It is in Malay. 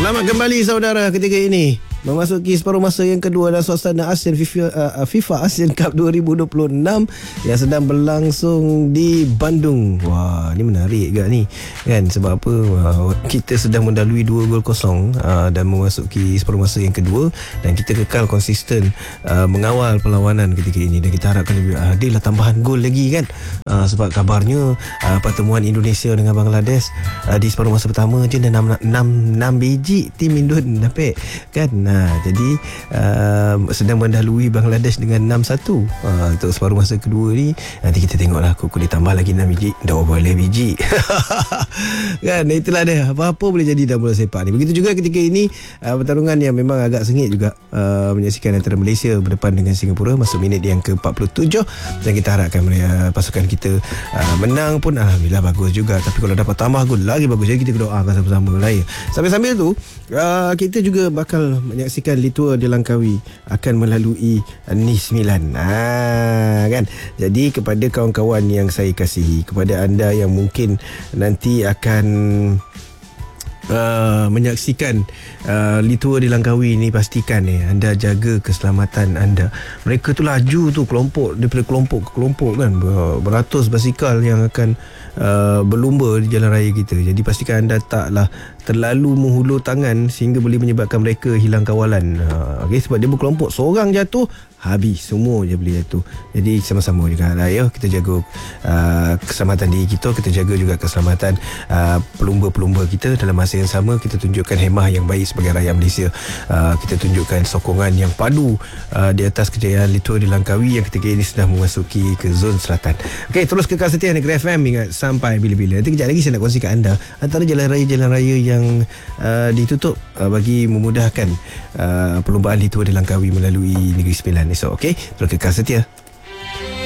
Selamat kembali saudara ketika ini memasuki separuh masa yang kedua dalam suasana ASEAN FIFA ASEAN Cup 2026 yang sedang berlangsung di Bandung. Wah, ni menarik juga ni kan, sebab apa? Kita sedang mendalui 2-0 dan memasuki separuh masa yang kedua dan kita kekal konsisten mengawal perlawanan ketika ini dan kita harapkan lebih adil tambahan gol lagi kan. Sebab kabarnya pertemuan Indonesia dengan Bangladesh di separuh masa pertama je dah 6 biji tim Indon dapat kan. Jadi sedang mendahului Bangladesh dengan 6-1 untuk separuh masa kedua ni. Nanti kita tengoklah kuku ditambah lagi 6 biji, dah boleh biji kan. Itulah dia, apa-apa boleh jadi dalam bola sepak ni. Begitu juga ketika ini pertarungan yang memang agak sengit juga menyaksikan antara Malaysia berdepan dengan Singapura masuk minit yang ke-47 dan kita harapkan pasukan kita menang pun alhamdulillah bagus juga, tapi kalau dapat tambah gol lagi bagus. Jadi kita doakan sama-sama lah ya. Sambil-sambil tu kita juga bakal menyaksikan Litwa di Langkawi akan melalui Nice Milan kan. Jadi kepada kawan-kawan yang saya kasihi, kepada anda yang mungkin nanti akan menyaksikan Litwa di Langkawi ni, pastikan anda jaga keselamatan anda. Mereka tu laju tu kelompok, daripada kelompok ke kelompok kan, beratus basikal yang akan berlumba di jalan raya kita. Jadi pastikan anda taklah terlalu menghulur tangan sehingga boleh menyebabkan mereka hilang kawalan. Sebab dia berkelompok, seorang jatuh habis, semua je boleh jatuh. Jadi sama-sama juga lah ya, kita jaga keselamatan diri kita, kita jaga juga keselamatan pelumba-pelumba kita. Dalam masa yang sama kita tunjukkan hemah yang baik sebagai rakyat Malaysia. Kita tunjukkan sokongan yang padu di atas kejayaan Litwa di Langkawi yang ketika ini sudah memasuki ke zon selatan. Okey, terus kekal setia Negeri FM ingat sampai bila-bila. Nanti kejap lagi saya nak kongsikan anda antara jalan raya yang ditutup bagi memudahkan perlumbaan Litwa di Langkawi melalui Negeri Sembilan esok. Okey, terus kekal setia.